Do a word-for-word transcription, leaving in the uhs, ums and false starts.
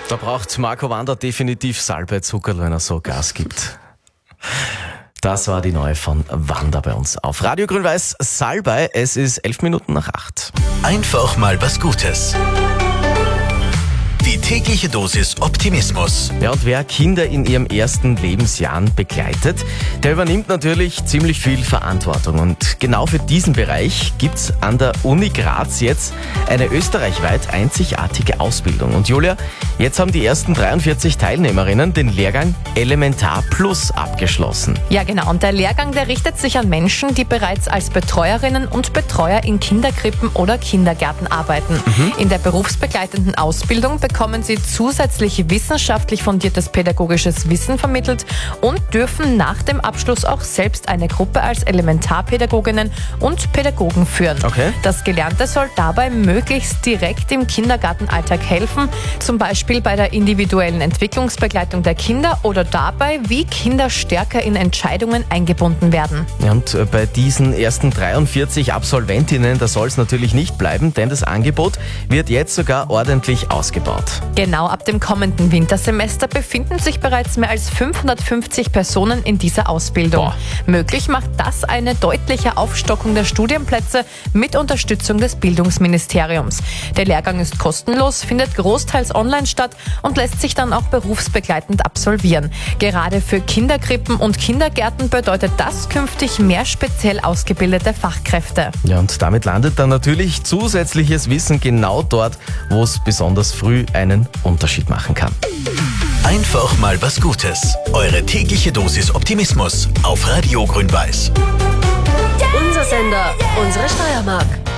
Da braucht Marco Wander definitiv Salbei-Zuckerl, wenn er so Gas gibt. Das war die neue von Wander bei uns auf Radio Grün-Weiß Salbei. Es ist elf Minuten nach acht. Einfach mal was Gutes. Die tägliche Dosis Optimismus. Ja, und wer Kinder in ihrem ersten Lebensjahren begleitet, der übernimmt natürlich ziemlich viel Verantwortung. Und genau für diesen Bereich gibt's an der Uni Graz jetzt eine österreichweit einzigartige Ausbildung. Und Julia, jetzt haben die ersten dreiundvierzig Teilnehmerinnen den Lehrgang Elementar Plus abgeschlossen. Ja, genau. Und der Lehrgang, der richtet sich an Menschen, die bereits als Betreuerinnen und Betreuer in Kinderkrippen oder Kindergärten arbeiten. Mhm. In der berufsbegleitenden Ausbildung bekommen sie zusätzlich wissenschaftlich fundiertes pädagogisches Wissen vermittelt und dürfen nach dem Abschluss auch selbst eine Gruppe als Elementarpädagoginnen und Pädagogen führen. Okay. Das Gelernte soll dabei möglichst direkt im Kindergartenalltag helfen, zum Beispiel bei der individuellen Entwicklungsbegleitung der Kinder oder dabei, wie Kinder stärker in Entscheidungen eingebunden werden. Ja, und bei diesen ersten dreiundvierzig Absolventinnen, da soll es natürlich nicht bleiben, denn das Angebot wird jetzt sogar ordentlich ausgebaut. Genau, ab dem kommenden Wintersemester befinden sich bereits mehr als fünfhundertfünfzig Personen in dieser Ausbildung. Boah. Möglich macht das eine deutliche Aufstockung der Studienplätze mit Unterstützung des Bildungsministeriums. Der Lehrgang ist kostenlos, findet großteils online statt und lässt sich dann auch berufsbegleitend absolvieren. Gerade für Kinderkrippen und Kindergärten bedeutet das künftig mehr speziell ausgebildete Fachkräfte. Ja, und damit landet dann natürlich zusätzliches Wissen genau dort, wo es besonders früh einen Unterschied machen kann. Einfach mal was Gutes. Eure tägliche Dosis Optimismus auf Radio Grün-Weiß. Unser Sender, unsere Steiermark.